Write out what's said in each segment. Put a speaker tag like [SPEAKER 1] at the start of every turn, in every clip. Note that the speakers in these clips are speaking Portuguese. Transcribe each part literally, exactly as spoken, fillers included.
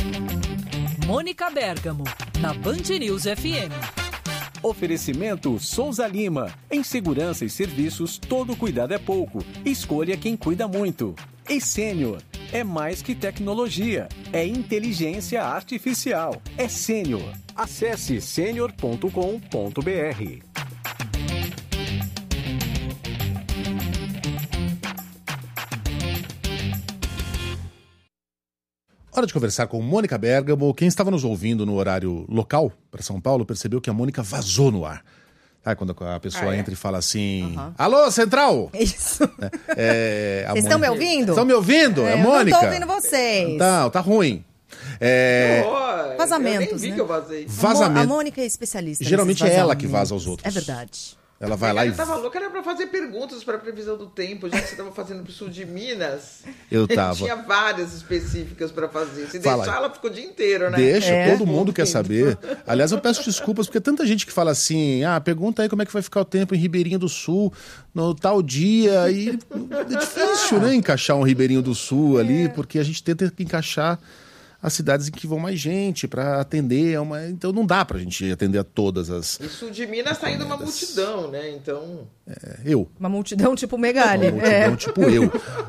[SPEAKER 1] Mônica Bergamo, na Band News F M.
[SPEAKER 2] Oferecimento Souza Lima. Em segurança e serviços, todo cuidado é pouco. Escolha quem cuida muito. E Sênior. É mais que tecnologia. É inteligência artificial. É Sênior. Acesse sênior ponto com ponto b r.
[SPEAKER 3] Hora de conversar com Mônica Bergamo. Quem estava nos ouvindo no horário local para São Paulo percebeu que a Mônica vazou no ar. Sabe quando a pessoa ah, é? entra e fala assim... Uhum. Alô, Central!
[SPEAKER 4] Isso.
[SPEAKER 3] É,
[SPEAKER 4] vocês estão me ouvindo?
[SPEAKER 3] Estão me ouvindo? É, é Mônica?
[SPEAKER 4] Eu não estou ouvindo vocês.
[SPEAKER 3] Tá, tá ruim. É...
[SPEAKER 4] Oh, Vazamentos,
[SPEAKER 5] eu nem vi
[SPEAKER 4] né?
[SPEAKER 5] que eu vazei.
[SPEAKER 3] Vazamento.
[SPEAKER 4] A Mônica é especialista.
[SPEAKER 3] Geralmente é ela que vaza aos outros.
[SPEAKER 4] É verdade.
[SPEAKER 3] Ela vai lá e...
[SPEAKER 5] Eu tava louca, era pra fazer perguntas para a previsão do tempo, já que você tava fazendo pro sul de Minas.
[SPEAKER 3] Eu tava.
[SPEAKER 5] Tinha várias específicas para fazer. Se
[SPEAKER 3] Fala.
[SPEAKER 5] deixar, ela ficou o dia inteiro, né?
[SPEAKER 3] Deixa,
[SPEAKER 4] É.
[SPEAKER 3] todo mundo quer saber. Aliás, eu peço desculpas, porque tanta gente que fala assim, ah, pergunta aí como é que vai ficar o tempo em Ribeirinho do Sul, no tal dia, e é difícil, né, encaixar um Ribeirinho do Sul ali, porque a gente tenta encaixar as cidades em que vão mais gente para atender, uma... então não dá pra gente atender a todas as...
[SPEAKER 5] E sul de Minas tá indo uma multidão, né? Então...
[SPEAKER 3] É, eu.
[SPEAKER 4] Uma multidão tipo Megali.
[SPEAKER 3] Uma multidão
[SPEAKER 4] é.
[SPEAKER 3] tipo eu.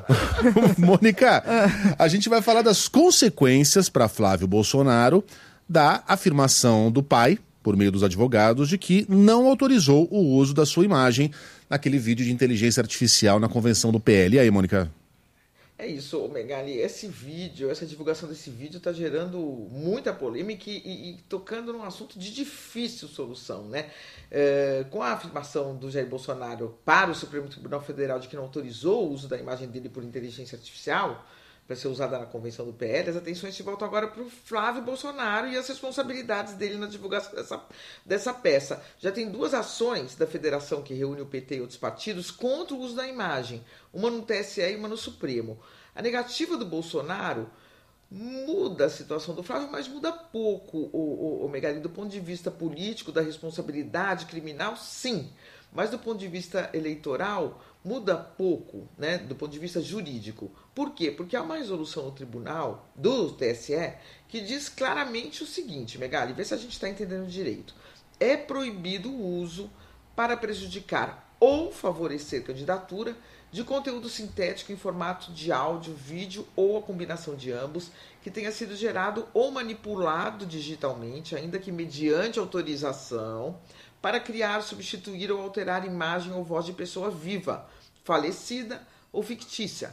[SPEAKER 3] Mônica, a gente vai falar das consequências para Flávio Bolsonaro da afirmação do pai, por meio dos advogados, de que não autorizou o uso da sua imagem naquele vídeo de inteligência artificial na convenção do P L. E aí, Mônica?
[SPEAKER 5] É isso, Megali, esse vídeo, essa divulgação desse vídeo está gerando muita polêmica e, e, e tocando num assunto de difícil solução, né? É, com a afirmação do Jair Bolsonaro para o Supremo Tribunal Federal de que não autorizou o uso da imagem dele por inteligência artificial para ser usada na convenção do P L, as atenções se voltam agora para o Flávio Bolsonaro e as responsabilidades dele na divulgação dessa, dessa peça. Já tem duas ações da federação que reúne o P T e outros partidos contra o uso da imagem, uma no T S E e uma no Supremo. A negativa do Bolsonaro muda a situação do Flávio, mas muda pouco, o, o, o Megali, do ponto de vista político, da responsabilidade criminal, sim. Mas do ponto de vista eleitoral, muda pouco, né, do ponto de vista jurídico. Por quê? Porque há uma resolução no tribunal do T S E que diz claramente o seguinte, Megali, vê se a gente está entendendo direito. É proibido o uso para prejudicar ou favorecer candidatura de conteúdo sintético em formato de áudio, vídeo ou a combinação de ambos, que tenha sido gerado ou manipulado digitalmente, ainda que mediante autorização, para criar, substituir ou alterar imagem ou voz de pessoa viva, falecida ou fictícia.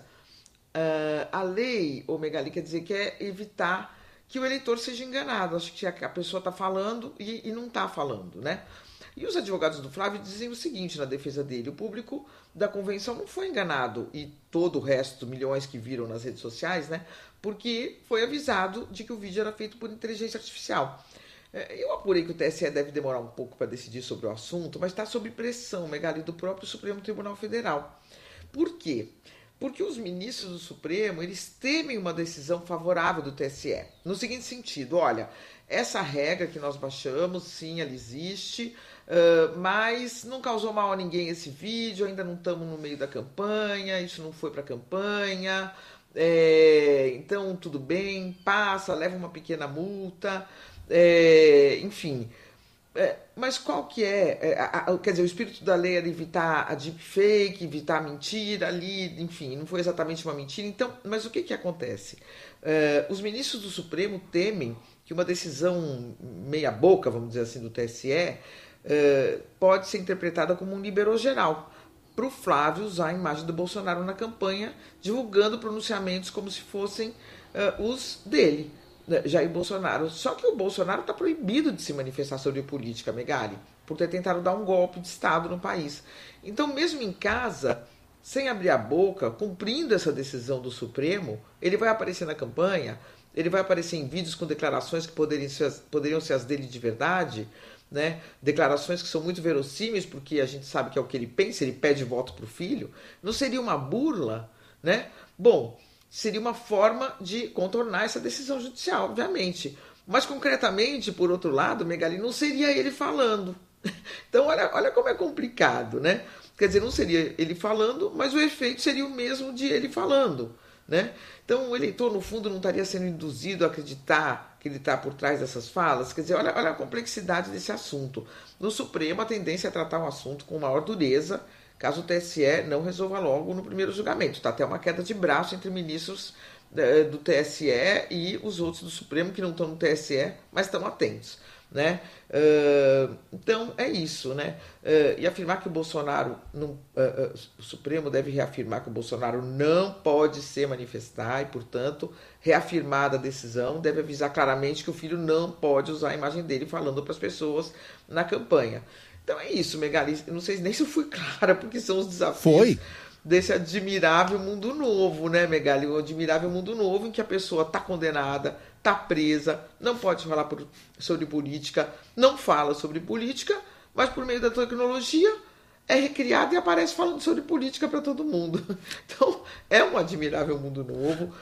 [SPEAKER 5] Uh, a lei, ô Megali, quer dizer que é evitar que o eleitor seja enganado. Acho que a pessoa está falando e, e não está falando, né? E os advogados do Flávio dizem o seguinte na defesa dele: o público da convenção não foi enganado, e todo o resto, milhões que viram nas redes sociais, né? Porque foi avisado de que o vídeo era feito por inteligência artificial. Eu apurei que o T S E deve demorar um pouco para decidir sobre o assunto, mas está sob pressão, Megali, do próprio Supremo Tribunal Federal. Por quê? Porque os ministros do Supremo, eles temem uma decisão favorável do T S E. No seguinte sentido, olha, essa regra que nós baixamos, sim, ela existe, uh, mas não causou mal a ninguém esse vídeo, ainda não estamos no meio da campanha, isso não foi para a campanha, é, então tudo bem, passa, leva uma pequena multa... É, enfim, é, mas qual que é, é a, a, quer dizer, o espírito da lei era evitar a deepfake, evitar a mentira ali, enfim, não foi exatamente uma mentira. Então, mas o que que acontece? É, os ministros do Supremo temem que uma decisão meia boca, vamos dizer assim, do T S E, é, pode ser interpretada como um liberou geral, para o Flávio usar a imagem do Bolsonaro na campanha, divulgando pronunciamentos como se fossem uh, os dele, Jair Bolsonaro. Só que o Bolsonaro está proibido de se manifestar sobre política, Megali, por ter tentado dar um golpe de Estado no país. Então, mesmo em casa, sem abrir a boca, cumprindo essa decisão do Supremo, ele vai aparecer na campanha, ele vai aparecer em vídeos com declarações que poderiam ser, poderiam ser as dele de verdade, né? Declarações que são muito verossímeis, porque a gente sabe que é o que ele pensa, ele pede voto para o filho. Não seria uma burla, né? Bom, seria uma forma de contornar essa decisão judicial, obviamente. Mas, concretamente, por outro lado, Megali, não seria ele falando. Então, olha, olha como é complicado, né? Quer dizer, não seria ele falando, mas o efeito seria o mesmo de ele falando, né? Então o eleitor, no fundo, não estaria sendo induzido a acreditar que ele está por trás dessas falas. Quer dizer, olha, olha a complexidade desse assunto. No Supremo, a tendência é tratar o assunto com maior dureza, caso o T S E não resolva logo no primeiro julgamento. Está até uma queda de braço entre ministros do T S E e os outros do Supremo que não estão no T S E, mas estão atentos, né? Uh, então é isso, né? Uh, e afirmar que o Bolsonaro não, uh, uh, o Supremo deve reafirmar que o Bolsonaro não pode se manifestar e, portanto, reafirmada a decisão, deve avisar claramente que o filho não pode usar a imagem dele falando para as pessoas na campanha. Então é isso, Megali. Eu não sei nem se eu fui clara, porque são os desafios
[SPEAKER 3] Foi.
[SPEAKER 5] desse admirável mundo novo, né, Megali? O admirável mundo novo em que a pessoa está condenada, está presa, não pode falar por, sobre política, não fala sobre política, mas por meio da tecnologia é recriada e aparece falando sobre política para todo mundo. Então é um admirável mundo novo,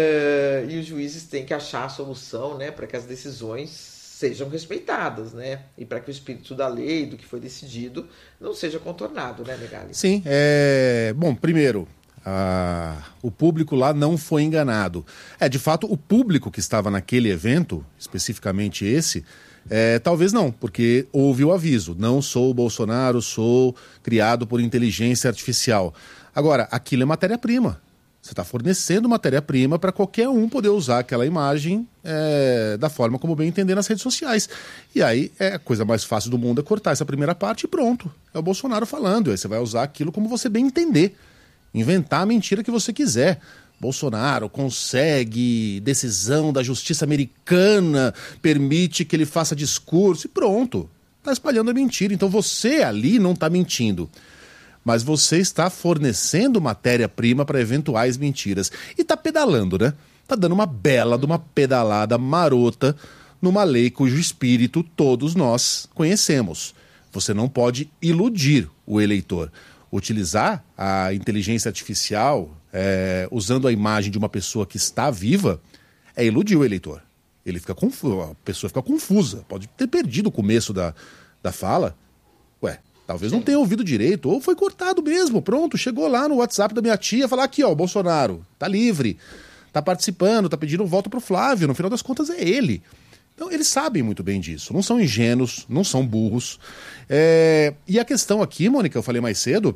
[SPEAKER 5] é, e os juízes têm que achar a solução, né, para que as decisões sejam respeitadas, né? E para que o espírito da lei, do que foi decidido, não seja contornado, né, Megali?
[SPEAKER 3] Sim, é... Bom, primeiro, a... o público lá não foi enganado. É, de fato, o público que estava naquele evento, especificamente esse, é, talvez não, porque houve o aviso. Não sou o Bolsonaro, sou criado por inteligência artificial. Agora, aquilo é matéria-prima. Você está fornecendo matéria-prima para qualquer um poder usar aquela imagem é, da forma como bem entender nas redes sociais. E aí é a coisa mais fácil do mundo é cortar essa primeira parte e pronto. É o Bolsonaro falando. E aí você vai usar aquilo como você bem entender. Inventar a mentira que você quiser. Bolsonaro consegue, decisão da justiça americana permite que ele faça discurso e pronto. Está espalhando a mentira. Então você ali não está mentindo. Mas você está fornecendo matéria-prima para eventuais mentiras. E está pedalando, né? Está dando uma bela de uma pedalada marota numa lei cujo espírito todos nós conhecemos. Você não pode iludir o eleitor. Utilizar a inteligência artificial é, usando a imagem de uma pessoa que está viva é iludir o eleitor. Ele fica confuso, a pessoa fica confusa. Pode ter perdido o começo da, da fala. Ué, talvez não tenha ouvido direito, ou foi cortado mesmo, pronto, chegou lá no WhatsApp da minha tia, falar aqui, ó, o Bolsonaro, tá livre, tá participando, tá pedindo voto pro Flávio, no final das contas é ele. Então eles sabem muito bem disso, não são ingênuos, não são burros. É... E a questão aqui, Mônica, eu falei mais cedo,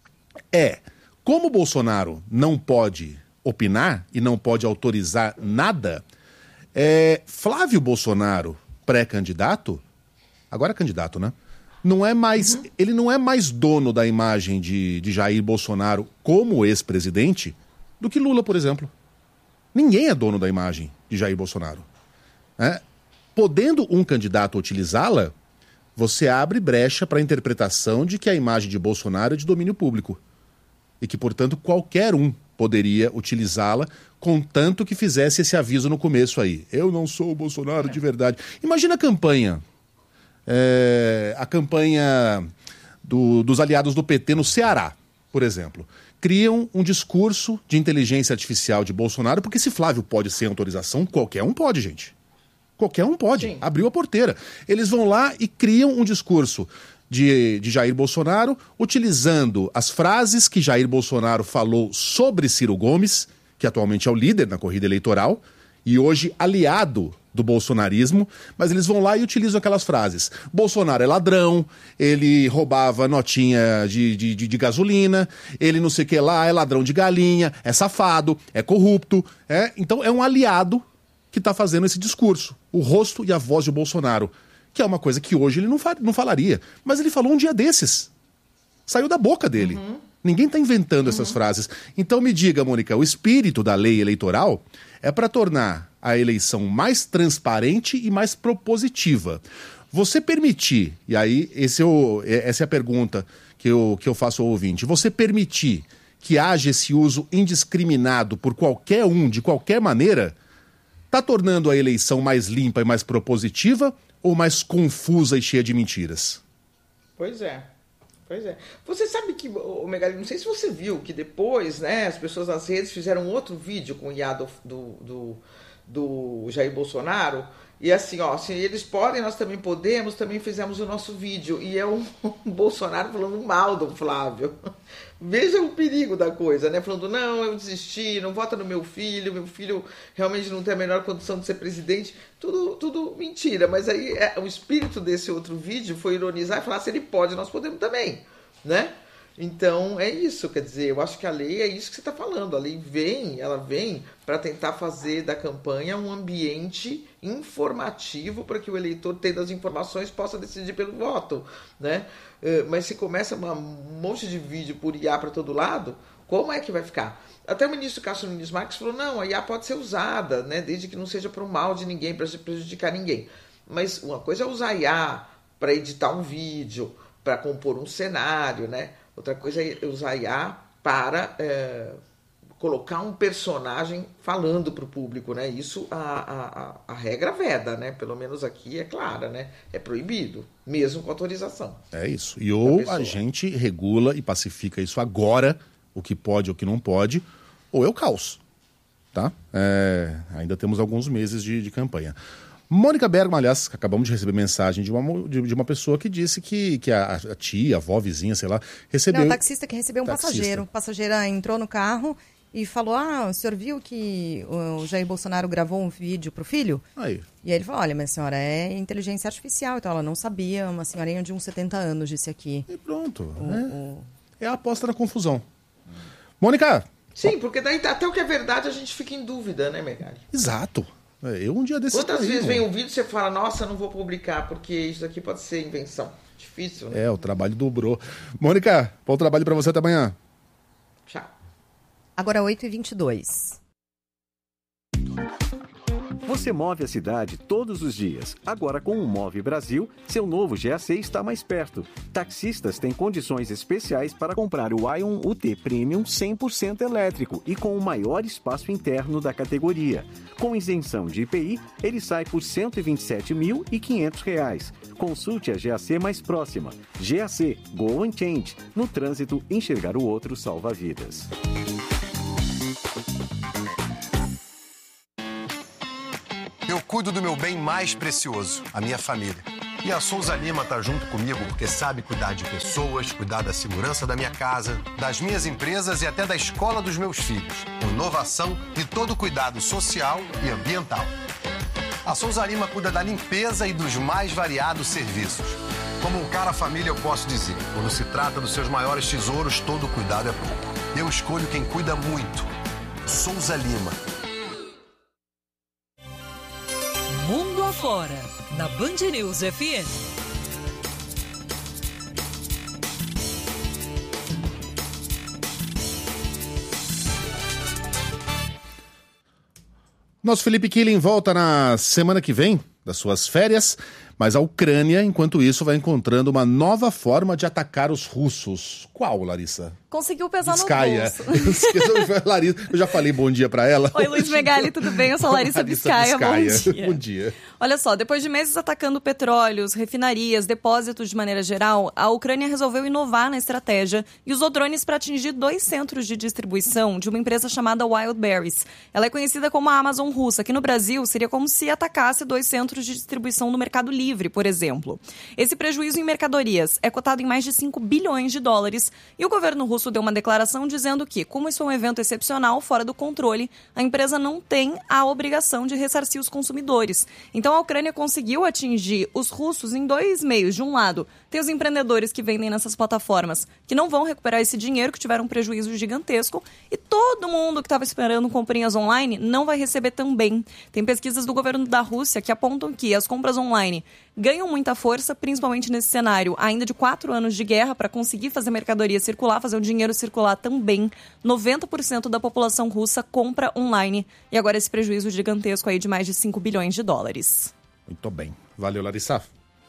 [SPEAKER 3] é, como o Bolsonaro não pode opinar e não pode autorizar nada, é... Flávio Bolsonaro, pré-candidato, agora é candidato, né? Não é mais, uhum. Ele não é mais dono da imagem de, de Jair Bolsonaro como ex-presidente do que Lula, por exemplo. Ninguém é dono da imagem de Jair Bolsonaro. É? Podendo um candidato utilizá-la, você abre brecha para a interpretação de que a imagem de Bolsonaro é de domínio público. E que, portanto, qualquer um poderia utilizá-la, contanto que fizesse esse aviso no começo aí. Eu não sou o Bolsonaro de verdade. Imagina a campanha. É, a campanha do, dos aliados do P T no Ceará, por exemplo. Criam um discurso de inteligência artificial de Bolsonaro, porque se Flávio pode sem autorização, qualquer um pode, gente. Qualquer um pode. Sim. Abriu a porteira. Eles vão lá e criam um discurso de, de Jair Bolsonaro, utilizando as frases que Jair Bolsonaro falou sobre Ciro Gomes, que atualmente é o líder na corrida eleitoral, e hoje aliado do bolsonarismo, mas eles vão lá e utilizam aquelas frases. Bolsonaro é ladrão, ele roubava notinha de, de, de, de gasolina, ele não sei o que lá, é ladrão de galinha, é safado, é corrupto. É? Então é um aliado que está fazendo esse discurso. O rosto e a voz de Bolsonaro, que é uma coisa que hoje ele não, fa- não falaria. Mas ele falou um dia desses. Saiu da boca dele. Uhum. Ninguém está inventando uhum. essas frases. Então me diga, Mônica, o espírito da lei eleitoral é para tornar a eleição mais transparente e mais propositiva. Você permitir, e aí esse é o, essa é a pergunta que eu, que eu faço ao ouvinte, você permitir que haja esse uso indiscriminado por qualquer um, de qualquer maneira, está tornando a eleição mais limpa e mais propositiva ou mais confusa e cheia de mentiras?
[SPEAKER 5] Pois é. Pois é. Você sabe que, o Megali, não sei se você viu, que depois, né, as pessoas nas redes fizeram outro vídeo com o I A do, do, do, do Jair Bolsonaro. E assim, ó, se eles podem, nós também podemos, também fizemos o nosso vídeo. E é o Bolsonaro falando mal do Flávio. Veja o perigo da coisa, né? Falando, não, eu desisti, não vota no meu filho, meu filho realmente não tem a menor condição de ser presidente. Tudo, tudo mentira. Mas aí é, o espírito desse outro vídeo foi ironizar e falar, se ele pode, nós podemos também, né? Então, é isso, quer dizer, eu acho que a lei é isso que você está falando. A lei vem, ela vem para tentar fazer da campanha um ambiente informativo para que o eleitor, tendo as informações, possa decidir pelo voto, né? Mas se começa uma, um monte de vídeo por I A para todo lado, como é que vai ficar? Até o ministro Cássio Nunes Marques falou, não, a I A pode ser usada, né? Desde que não seja para o mal de ninguém, para prejudicar ninguém. Mas uma coisa é usar a I A para editar um vídeo, para compor um cenário, né? Outra coisa é usar I A para é, colocar um personagem falando para o público, né? Isso a, a, a regra veda, né? Pelo menos aqui é clara, né? É proibido, mesmo com autorização.
[SPEAKER 3] É isso. E ou a gente regula e pacifica isso agora, o que pode ou o que não pode, ou é o caos, tá? É, ainda temos alguns meses de, de campanha. Mônica Bergman, aliás, acabamos de receber mensagem de uma, de, de uma pessoa que disse que, que a, a tia, a avó, vizinha, sei lá, recebeu...
[SPEAKER 4] Não, o taxista que recebeu um
[SPEAKER 3] taxista.
[SPEAKER 4] passageiro. O passageiro entrou no carro e falou, ah, o senhor viu que o Jair Bolsonaro gravou um vídeo pro filho?
[SPEAKER 3] Aí.
[SPEAKER 4] E aí ele falou, olha, minha senhora, é inteligência artificial. Então ela não sabia, uma senhorinha de uns setenta anos disse aqui.
[SPEAKER 3] E pronto.
[SPEAKER 4] O,
[SPEAKER 3] é,
[SPEAKER 4] o...
[SPEAKER 3] é a aposta na confusão. Mônica!
[SPEAKER 5] Sim, porque daí até o que é verdade a gente fica em dúvida, né, Megali?
[SPEAKER 3] Exato. Eu um dia desses...
[SPEAKER 5] Quantas
[SPEAKER 3] caí,
[SPEAKER 5] vezes
[SPEAKER 3] né?
[SPEAKER 5] vem um vídeo e você fala, nossa, não vou publicar, porque isso aqui pode ser invenção. Difícil, né?
[SPEAKER 3] É, o trabalho dobrou. Mônica, bom trabalho pra você até amanhã.
[SPEAKER 5] Tchau.
[SPEAKER 4] Agora oito e vinte e dois.
[SPEAKER 2] Você move a cidade todos os dias. Agora com o Move Brasil, seu novo G A C está mais perto. Taxistas têm condições especiais para comprar o Ion U T Premium cem por cento elétrico e com o maior espaço interno da categoria. Com isenção de I P I, ele sai por cento e vinte e sete mil e quinhentos reais. Consulte a G A C mais próxima. G A C, Go and Change. No trânsito, enxergar o outro salva vidas.
[SPEAKER 6] Eu cuido do meu bem mais precioso, a minha família. E a Souza Lima tá junto comigo porque sabe cuidar de pessoas, cuidar da segurança da minha casa, das minhas empresas e até da escola dos meus filhos. Com inovação e todo cuidado social e ambiental. A Souza Lima cuida da limpeza e dos mais variados serviços. Como um cara família, eu posso dizer, quando se trata dos seus maiores tesouros, todo cuidado é pouco. Eu escolho quem cuida muito. Souza Lima.
[SPEAKER 1] Mundo Afora, na Band News F M.
[SPEAKER 3] Nosso Felipe Killing volta na semana que vem, das suas férias, mas a Ucrânia, enquanto isso, vai encontrando uma nova forma de atacar os russos. Qual, Larissa?
[SPEAKER 4] Conseguiu pesar
[SPEAKER 3] Biscaia.
[SPEAKER 4] no bolso.
[SPEAKER 3] Eu, Larissa, eu já falei bom dia pra ela.
[SPEAKER 4] Oi, Luiz Megali, tudo bem? Eu sou Larissa,
[SPEAKER 3] Larissa
[SPEAKER 4] Biscaia,
[SPEAKER 3] Biscaia.
[SPEAKER 4] bom dia.
[SPEAKER 3] Bom dia.
[SPEAKER 4] Olha só, depois de meses atacando petróleos, refinarias, depósitos de maneira geral, a Ucrânia resolveu inovar na estratégia e usou drones para atingir dois centros de distribuição de uma empresa chamada Wildberries. Ela é conhecida como a Amazon russa, que no Brasil seria como se atacasse dois centros de distribuição no Mercado Livre, por exemplo. Esse prejuízo em mercadorias é cotado em mais de cinco bilhões de dólares e o governo russo deu uma declaração dizendo que, como isso é um evento excepcional, fora do controle, a empresa não tem a obrigação de ressarcir os consumidores. Então a Ucrânia conseguiu atingir os russos em dois meios. De um lado, tem os empreendedores que vendem nessas plataformas que não vão recuperar esse dinheiro, que tiveram um prejuízo gigantesco, e todo mundo que estava esperando comprinhas online não vai receber também. Tem pesquisas do governo da Rússia que apontam que as compras online ganham muita força, principalmente nesse cenário ainda de quatro anos de guerra, para conseguir fazer mercadoria circular, fazer o dinheiro circular também. noventa por cento da população russa compra online. E agora esse prejuízo gigantesco aí de mais de cinco bilhões de dólares.
[SPEAKER 3] Muito bem. Valeu, Larissa.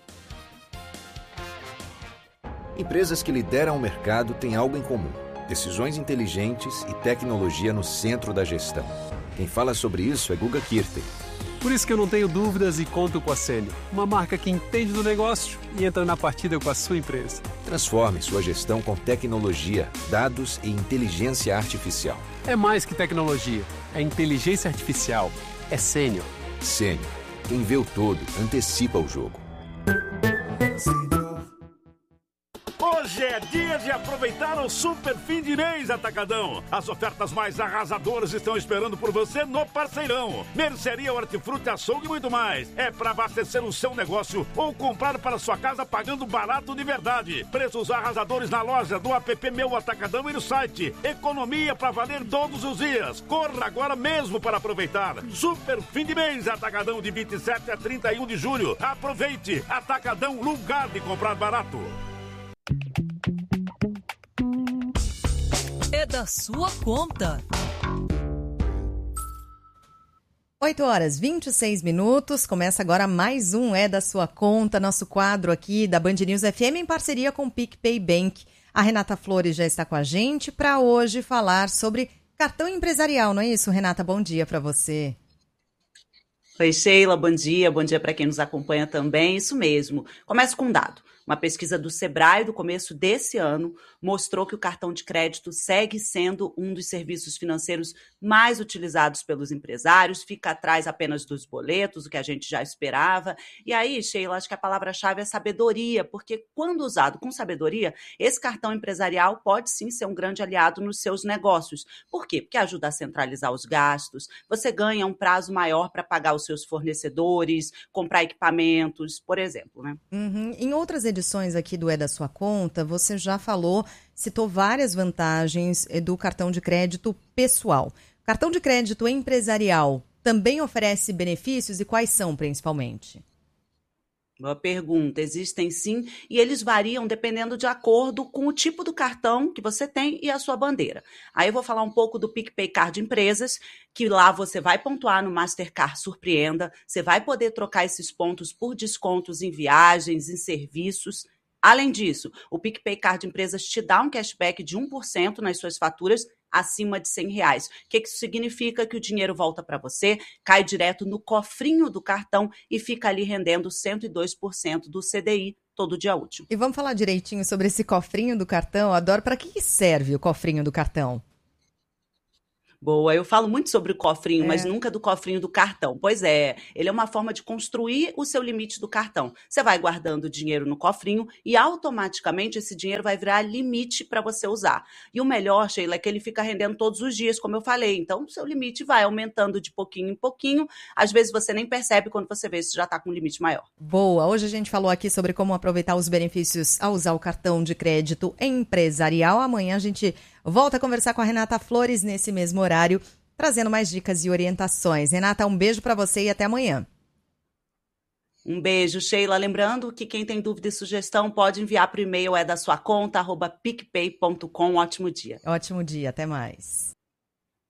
[SPEAKER 7] Empresas que lideram o mercado têm algo em comum: decisões inteligentes e tecnologia no centro da gestão. Quem fala sobre isso é Guga Kirten.
[SPEAKER 8] Por isso que eu não tenho dúvidas e conto com a Sênior, uma marca que entende do negócio e entra na partida com a sua empresa.
[SPEAKER 7] Transforme sua gestão com tecnologia, dados e inteligência artificial.
[SPEAKER 8] É mais que tecnologia, é inteligência artificial. é Sênior.
[SPEAKER 7] Sênior. Quem vê o todo, antecipa o jogo.
[SPEAKER 9] Hoje é dia de aproveitar o super fim de mês Atacadão. As ofertas mais arrasadoras estão esperando por você no Parceirão. Mercearia, hortifruti, açougue e muito mais. É para abastecer o seu negócio ou comprar para sua casa pagando barato de verdade. Preços arrasadores na loja, do app Meu Atacadão e no site. Economia para valer todos os dias. Corra agora mesmo para aproveitar. Super fim de mês Atacadão de vinte e sete a trinta e um de julho. Aproveite. Atacadão, lugar de comprar barato.
[SPEAKER 1] É da sua conta.
[SPEAKER 4] oito horas e vinte e seis minutos. Começa agora mais um É da Sua Conta, nosso quadro aqui da Band News F M em parceria com o PicPay Bank. A Renata Flores já está com a gente para hoje falar sobre cartão empresarial, não é isso, Renata? Bom dia para você.
[SPEAKER 10] Oi, Sheila, bom dia. Bom dia para quem nos acompanha também. Isso mesmo. Começo com um dado. Uma pesquisa do Sebrae do começo desse ano mostrou que o cartão de crédito segue sendo um dos serviços financeiros mais utilizados pelos empresários, fica atrás apenas dos boletos, o que a gente já esperava. E aí, Sheila, acho que a palavra-chave é sabedoria, porque quando usado com sabedoria, esse cartão empresarial pode sim ser um grande aliado nos seus negócios. Por quê? Porque ajuda a centralizar os gastos, você ganha um prazo maior para pagar os seus fornecedores, comprar equipamentos, por exemplo, né?
[SPEAKER 4] Uhum. Em outras edições aqui do É da Sua Conta, você já falou, citou várias vantagens do cartão de crédito pessoal. Cartão de crédito empresarial também oferece benefícios e quais são, principalmente?
[SPEAKER 10] Boa pergunta. Existem sim, e eles variam dependendo de acordo com o tipo do cartão que você tem e a sua bandeira. Aí eu vou falar um pouco do PicPay Card Empresas, que lá você vai pontuar no Mastercard Surpreenda, você vai poder trocar esses pontos por descontos em viagens, em serviços. Além disso, o PicPay Card Empresas te dá um cashback de um por cento nas suas faturas acima de cem reais. O que isso significa? Que o dinheiro volta para você, cai direto no cofrinho do cartão e fica ali rendendo cento e dois por cento do C D I todo dia útil.
[SPEAKER 4] E vamos falar direitinho sobre esse cofrinho do cartão? Eu adoro. Para que serve o cofrinho do cartão?
[SPEAKER 10] Boa, eu falo muito sobre o cofrinho,
[SPEAKER 4] é.
[SPEAKER 10] mas nunca do cofrinho do cartão. Pois é, ele é uma forma de construir o seu limite do cartão. Você vai guardando dinheiro no cofrinho e automaticamente esse dinheiro vai virar limite para você usar. E o melhor, Sheila, é que ele fica rendendo todos os dias, como eu falei. Então, o seu limite vai aumentando de pouquinho em pouquinho. Às vezes você nem percebe quando você vê se já está com um limite maior.
[SPEAKER 4] Boa, hoje a gente falou aqui sobre como aproveitar os benefícios ao usar o cartão de crédito empresarial. Amanhã a gente volta a conversar com a Renata Flores nesse mesmo horário, trazendo mais dicas e orientações. Renata, um beijo para você e até amanhã.
[SPEAKER 10] Um beijo, Sheila. Lembrando que quem tem dúvida e sugestão pode enviar para o e-mail é da sua conta, arroba picpay ponto com. Ótimo dia.
[SPEAKER 4] Ótimo dia, até mais.